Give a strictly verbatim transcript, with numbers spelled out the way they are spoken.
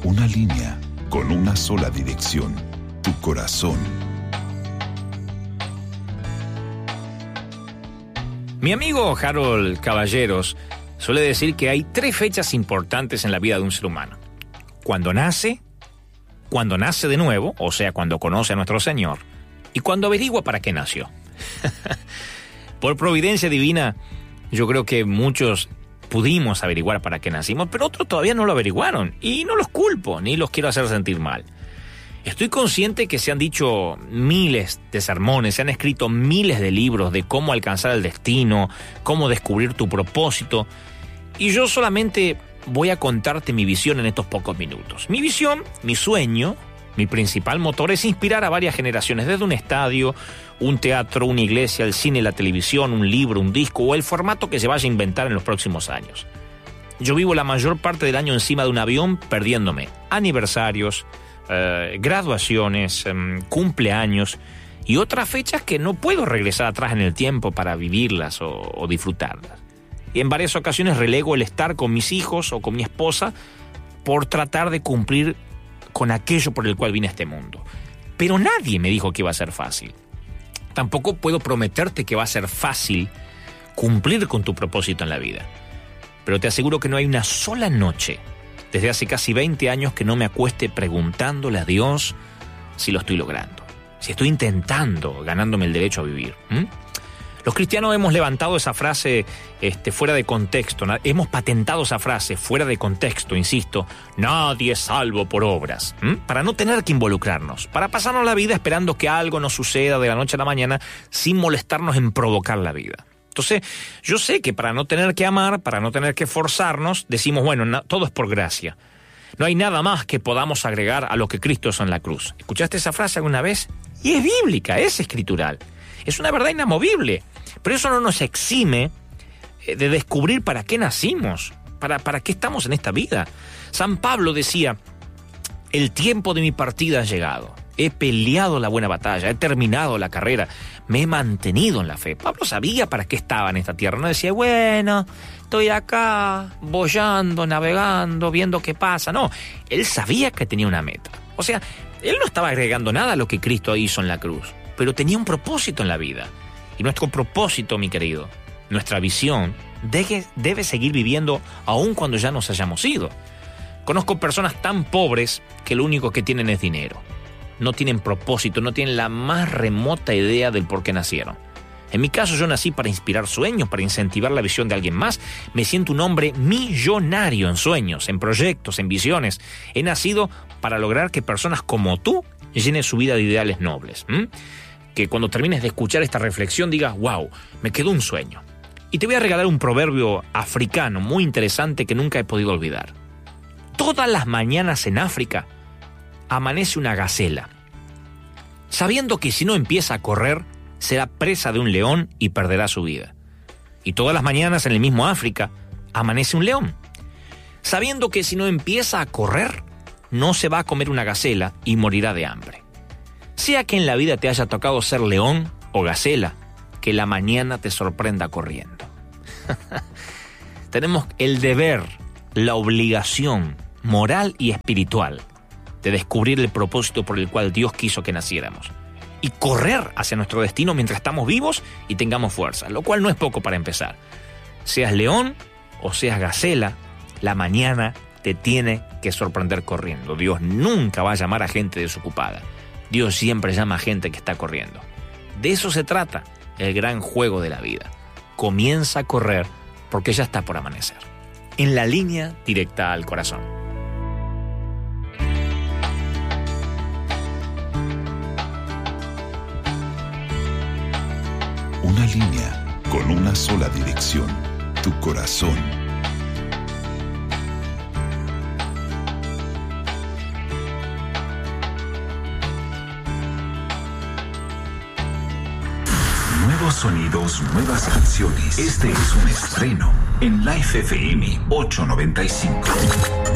Una línea con una sola dirección, tu corazón. Mi amigo Harold Caballeros suele decir que hay tres fechas importantes en la vida de un ser humano. Cuando nace, cuando nace de nuevo, o sea, cuando conoce a nuestro Señor, y cuando averigua para qué nació. Por providencia divina, yo creo que muchos pudimos averiguar para qué nacimos, pero otros todavía no lo averiguaron, y no los culpo, ni los quiero hacer sentir mal. Estoy consciente que se han dicho miles de sermones, se han escrito miles de libros de cómo alcanzar el destino, cómo descubrir tu propósito, y yo solamente voy a contarte mi visión en estos pocos minutos. Mi visión, mi sueño, mi principal motor es inspirar a varias generaciones, desde un estadio, un teatro, una iglesia, el cine, la televisión, un libro, un disco o el formato que se vaya a inventar en los próximos años. Yo vivo la mayor parte del año encima de un avión perdiéndome aniversarios, eh, graduaciones, eh, cumpleaños y otras fechas que no puedo regresar atrás en el tiempo para vivirlas o, o disfrutarlas. Y en varias ocasiones relego el estar con mis hijos o con mi esposa por tratar de cumplir con aquello por el cual vine a este mundo. Pero nadie me dijo que iba a ser fácil. Tampoco puedo prometerte que va a ser fácil cumplir con tu propósito en la vida. Pero te aseguro que no hay una sola noche, desde hace casi veinte años, que no me acueste preguntándole a Dios si lo estoy logrando, si estoy intentando, ganándome el derecho a vivir. ¿Mm? Los cristianos hemos levantado esa frase este, fuera de contexto, hemos patentado esa frase fuera de contexto, insisto, nadie es salvo por obras, ¿m? Para no tener que involucrarnos, para pasarnos la vida esperando que algo nos suceda de la noche a la mañana sin molestarnos en provocar la vida. Entonces, yo sé que para no tener que amar, para no tener que forzarnos, decimos, bueno, no, todo es por gracia. No hay nada más que podamos agregar a lo que Cristo hizo en la cruz. ¿Escuchaste esa frase alguna vez? Y es bíblica, es escritural. Es una verdad inamovible, pero eso no nos exime de descubrir para qué nacimos, para, para qué estamos en esta vida. San Pablo decía, el tiempo de mi partida ha llegado, he peleado la buena batalla, he terminado la carrera, me he mantenido en la fe. Pablo sabía para qué estaba en esta tierra, no decía, bueno, estoy acá boyando, navegando, viendo qué pasa. No, él sabía que tenía una meta. O sea, él no estaba agregando nada a lo que Cristo hizo en la cruz, pero tenía un propósito en la vida. Y nuestro propósito, mi querido, nuestra visión, debe, debe seguir viviendo aun cuando ya nos hayamos ido. Conozco personas tan pobres que lo único que tienen es dinero. No tienen propósito, no tienen la más remota idea del por qué nacieron. En mi caso, yo nací para inspirar sueños, para incentivar la visión de alguien más. Me siento un hombre millonario en sueños, en proyectos, en visiones. He nacido para lograr que personas como tú llenen su vida de ideales nobles. ¿Mm? Que cuando termines de escuchar esta reflexión digas, wow, me quedó un sueño. Y te voy a regalar un proverbio africano muy interesante que nunca he podido olvidar. Todas las mañanas en África amanece una gacela, sabiendo que si no empieza a correr, será presa de un león y perderá su vida. Y todas las mañanas en el mismo África amanece un león, sabiendo que si no empieza a correr, no se va a comer una gacela y morirá de hambre. Sea que en la vida te haya tocado ser león o gacela, que la mañana te sorprenda corriendo. Tenemos el deber, la obligación moral y espiritual de descubrir el propósito por el cual Dios quiso que naciéramos y correr hacia nuestro destino mientras estamos vivos y tengamos fuerza, lo cual no es poco para empezar. Seas león o seas gacela, la mañana te tiene que sorprender corriendo. Dios nunca va a llamar a gente desocupada. Dios siempre llama a gente que está corriendo. De eso se trata el gran juego de la vida. Comienza a correr porque ya está por amanecer. En la línea directa al corazón. Una línea con una sola dirección, tu corazón. Nuevos sonidos, nuevas canciones. Este es un estreno en Life F M ochocientos noventa y cinco.